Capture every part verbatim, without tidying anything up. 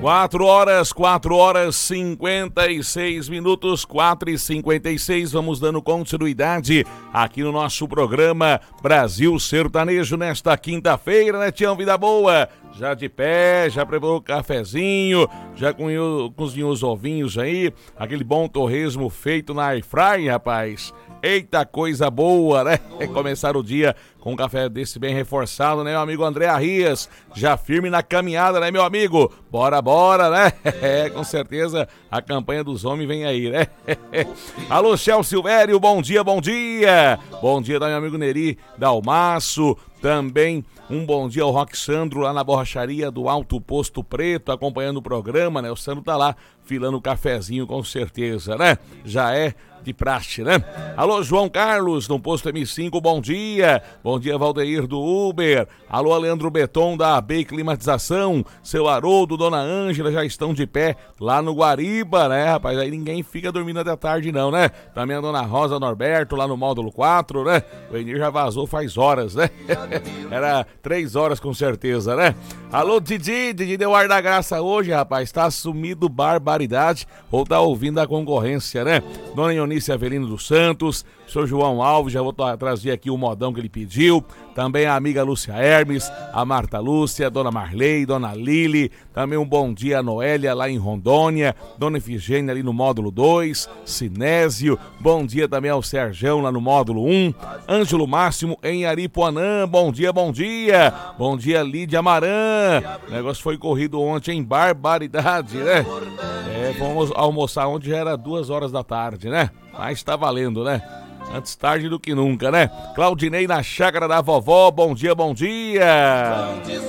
Quatro horas, quatro horas, cinquenta e seis minutos, quatro e cinquenta e seis. Vamos dando continuidade aqui no nosso programa Brasil Sertanejo nesta quinta-feira, né, Tião? Vida boa! Já de pé, já preparou o cafezinho, já cozinhou os ovinhos aí, aquele bom torresmo feito na airfry, rapaz. Eita, coisa boa, né? É começar o dia com um café desse bem reforçado, né, meu amigo André Arrias? Já firme na caminhada, né, meu amigo? Bora, bora, né? É, com certeza a campanha dos homens vem aí, né? Alô, Chel Silvério, bom dia, bom dia! Bom dia, da meu amigo Neri Dalmaço. Também um bom dia ao Roque Sandro lá na borracharia do Alto Posto Preto, acompanhando o programa, né? O Sandro tá lá filando o cafezinho com certeza, né? Já é de praxe, né? Alô, João Carlos, no posto M cinco, bom dia. Bom dia, Valdeir do Uber. Alô, Leandro Beton da A B Climatização. Seu Haroldo, Dona Ângela já estão de pé lá no Guariba, né, rapaz? Aí ninguém fica dormindo até tarde não, né? Também a Dona Rosa Norberto lá no módulo quatro, né? O Enir já vazou faz horas, né? Era três horas com certeza, né? Alô, Didi, Didi deu ar da graça hoje, rapaz. Tá sumido barbaridade ou tá ouvindo a concorrência, né? Dona Ionice Avelino dos Santos, senhor João Alves, já vou trazer aqui o modão que ele pediu. Também a amiga Lúcia Hermes, a Marta Lúcia, Dona Marley, Dona Lili. Também um bom dia a Noélia lá em Rondônia, Dona Efigênia ali no módulo dois, Sinésio. Bom dia também ao Serjão lá no módulo um, Ângelo Máximo em Aripuanã. Bom dia, bom dia. Bom dia, Lídia Maran. O negócio foi corrido ontem em barbaridade, né? É, vamos almoçar ontem, já era duas horas da tarde, né? Mas tá valendo, né? Antes tarde do que nunca, né? Claudinei na chácara da vovó, bom dia, bom dia!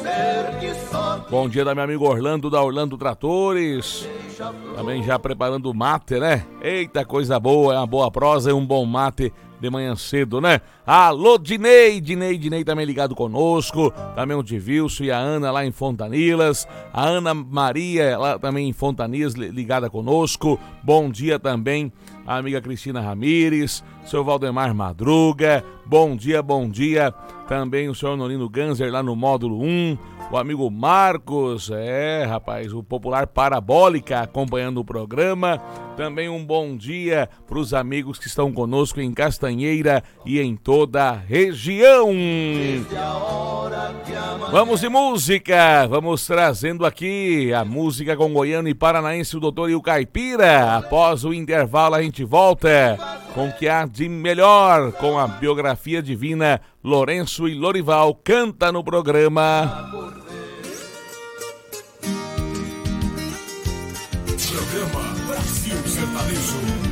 Bom dia da meu amigo Orlando, da Orlando Tratores. Também já preparando o mate, né? Eita, coisa boa, é uma boa prosa e um bom mate de manhã cedo, né? Alô, Dinei, Dinei, Dinei também ligado conosco. Também o Divilso e a Ana lá em Fontanilas. A Ana Maria lá também em Fontanilas ligada conosco. Bom dia também a amiga Cristina Ramires, seu Valdemar Madruga. Bom dia, bom dia também o senhor Norino Ganser lá no módulo um. O amigo Marcos, é, rapaz, o popular Parabólica acompanhando o programa. Também um bom dia para os amigos que estão conosco em Castanheira e em toda a região. Vamos de música, vamos trazendo aqui a música com goiano e paranaense, o doutor e o caipira. Após o intervalo a gente volta com o que há de melhor com a biografia divina. Lourenço e Lorival canta no programa. Programa Brasil Sertanejo.